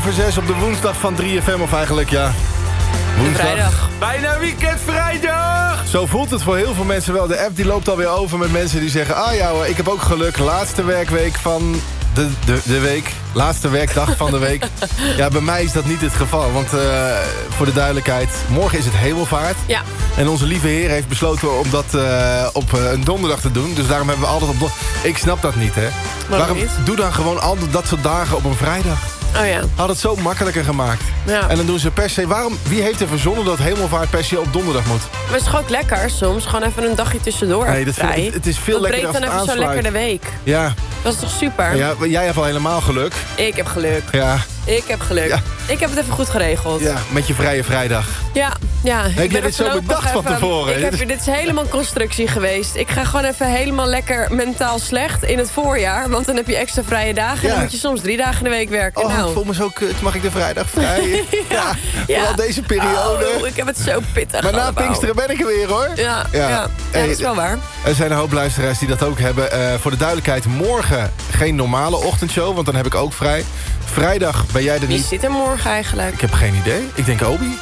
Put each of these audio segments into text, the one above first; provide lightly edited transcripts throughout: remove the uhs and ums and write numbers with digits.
6:15 op de woensdag van 3FM. Of eigenlijk, ja, woensdag. Vrijdag. Bijna weekend, vrijdag! Zo voelt het voor heel veel mensen wel. De app die loopt alweer over met mensen die zeggen... ah ja hoor, ik heb ook geluk. Laatste werkweek van de week. Laatste werkdag van de week. Ja, bij mij is dat niet het geval. Want voor de duidelijkheid, morgen is het Hemelvaart. Ja. En onze lieve Heer heeft besloten om dat op een donderdag te doen. Dus daarom hebben we altijd op Ik snap dat niet, hè. Waarom niet? Doe dan gewoon al dat soort dagen op een vrijdag. Oh ja. Had het zo makkelijker gemaakt. Ja. En dan doen ze per se... Wie heeft er verzonnen dat Hemelvaart per se op donderdag moet? Maar het is gewoon ook lekker soms. Gewoon even een dagje tussendoor. Nee, vrij. het is veel lekkerder als dan het even zo aansluit. lekker de week. Ja. Dat is toch super? Ja, jij hebt al helemaal geluk. Ik heb geluk. Ja. Ik heb geluk. Ja. Ik heb het even goed geregeld. Ja, met je vrije vrijdag. Ja. Heb je dit zo bedacht van tevoren? Dit is helemaal een constructie geweest. Ik ga gewoon even helemaal lekker mentaal slecht in het voorjaar. Want dan heb je extra vrije dagen. En dan moet je soms 3 dagen in de week werken. Oh, ik voel me zo kut. Mag ik de vrijdag vrij? ja. Vooral deze periode. Oh, ik heb het zo pittig. Maar na Pinksteren ben ik er weer, hoor. Ja, dat is wel waar. Er zijn een hoop luisteraars die dat ook hebben. Voor de duidelijkheid, morgen geen normale ochtendshow. Want dan heb ik ook vrij. Vrijdag ben jij er niet. Wie zit er morgen eigenlijk? Ik heb geen idee. Ik denk Obi.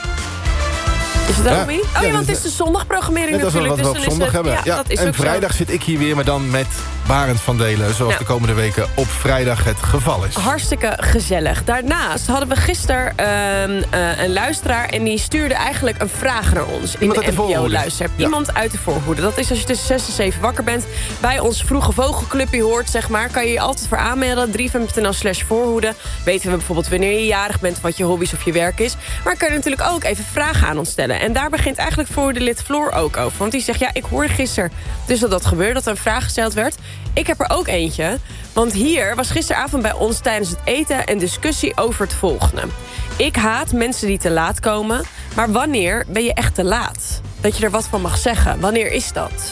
Is het Obi? Oh ja, want het is de zondagprogrammering natuurlijk. Dat is wat we op zondag hebben. Ja, dat is en ook vrijdag zit ik hier weer, maar dan met Barend van Delen. Zoals de komende weken op vrijdag het geval is. Hartstikke gezellig. Daarnaast hadden we gisteren een luisteraar... en die stuurde eigenlijk een vraag naar ons. Iemand in de NPO-luister. Ja. Iemand uit de voorhoede. Dat is als je tussen 6 en 7 wakker bent. Bij ons vroege vogelclubje hoort, zeg maar. Kan je je altijd voor aanmelden. 3fm.nl/voorhoede. Weten we bijvoorbeeld wanneer je jarig bent... wat je hobby's of je werk is. Maar kan je natuurlijk ook even vragen aan ons stellen. En daar begint eigenlijk voor de lid Floor ook over. Want die zegt, ja, ik hoorde gisteren dus dat gebeurde... dat er een vraag gesteld werd. Ik heb er ook eentje. Want hier was gisteravond bij ons tijdens het eten... een discussie over het volgende. Ik haat mensen die te laat komen. Maar wanneer ben je echt te laat? Dat je er wat van mag zeggen. Wanneer is dat?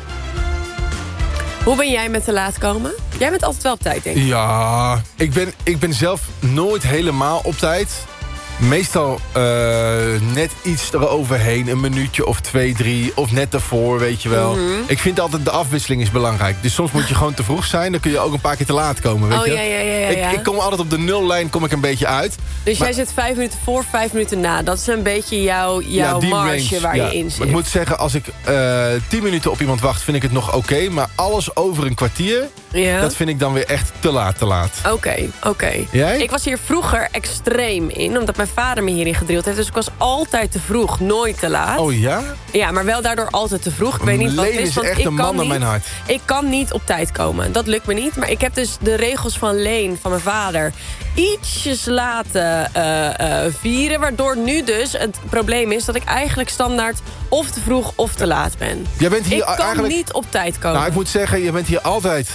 Hoe ben jij met te laat komen? Jij bent altijd wel op tijd, denk ik. Ja, ik ben zelf nooit helemaal op tijd... Meestal net iets eroverheen, een minuutje of 2, 3... of net daarvoor, weet je wel. Mm-hmm. Ik vind altijd de afwisseling is belangrijk. Dus soms moet je gewoon te vroeg zijn... dan kun je ook een paar keer te laat komen, weet je. Ja. Ik kom altijd op de nullijn kom ik een beetje uit. Dus jij zit 5 minuten voor, 5 minuten na. Dat is een beetje jouw marge range, waar je in zit. Maar ik moet zeggen, als ik 10 minuten op iemand wacht... vind ik het nog oké. Maar alles over een kwartier... dat vind ik dan weer echt te laat. Oké. Jij? Ik was hier vroeger extreem in, omdat mijn vader me hierin gedrild heeft. Dus ik was altijd te vroeg, nooit te laat. Oh ja? Ja, maar wel daardoor altijd te vroeg. Ik weet niet wat het is, want echt een man naar mijn hart. Ik kan niet op tijd komen. Dat lukt me niet. Maar ik heb dus de regels van Leen, van mijn vader... ietsjes laten vieren. Waardoor nu dus het probleem is dat ik eigenlijk standaard... of te vroeg of te laat ben. Ik kan niet op tijd komen. Nou, ik moet zeggen, je bent hier altijd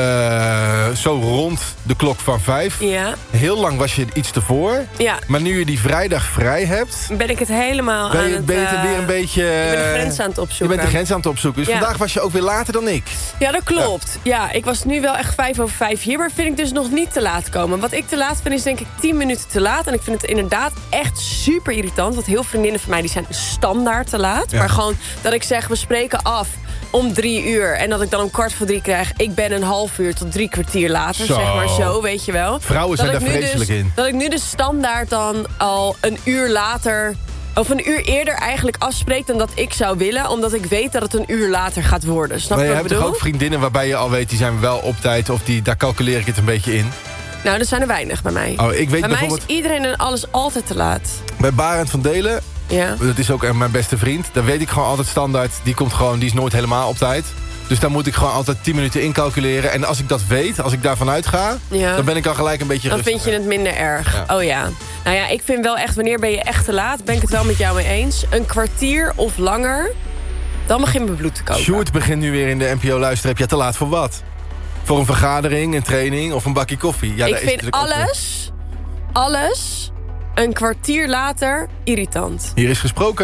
zo rond de klok van 5. Ja. Heel lang was je iets tevoor. Ja. Maar nu je die vrijdag vrij hebt... Ben ik het helemaal ben je weer een beetje... Ik ben de grens aan het opzoeken. Je bent de grens aan het opzoeken. Dus vandaag was je ook weer later dan ik. Ja, dat klopt. Ja, ik was nu wel echt 5:05 hier. Maar vind ik dus nog niet te laat komen. Wat ik te laat vind is denk ik 10 minuten te laat. En ik vind het inderdaad echt super irritant. Want heel veel vriendinnen van mij die zijn standaard te laat. Ja. Maar gewoon dat ik zeg, we spreken af om 3 uur. En dat ik dan om 2:45 krijg. Ik ben een half uur tot 3 kwartier later. Zo. Zeg maar zo, weet je wel. Vrouwen zijn daar vreselijk in. Dat ik nu dus standaard dan al een uur later... of een uur eerder eigenlijk afspreek dan dat ik zou willen... omdat ik weet dat het een uur later gaat worden. Snap je wat ik bedoel? Je hebt toch ook vriendinnen waarbij je al weet... die zijn wel op tijd of daar calculeer ik het een beetje in? Nou, er zijn er weinig bij mij. Oh, ik weet bij mij is iedereen en alles altijd te laat. Bij Barend van Delen... Ja. Dat is ook mijn beste vriend. Daar weet ik gewoon altijd standaard. Die is nooit helemaal op tijd. Dus daar moet ik gewoon altijd 10 minuten incalculeren. En als ik dat weet, als ik daarvan uitga... dan ben ik al gelijk een beetje rustig. Dan vind je het minder erg. Ja. Oh ja. Nou ja, ik vind wel echt, wanneer ben je echt te laat... ben ik het wel met jou mee eens. Een kwartier of langer, dan begint mijn bloed te koken. Sjoerd begint nu weer in de NPO luisteren. Heb je te laat voor wat? Voor een vergadering, een training of een bakje koffie? Ja, ik vind alles... een kwartier later irritant. Hier is gesproken.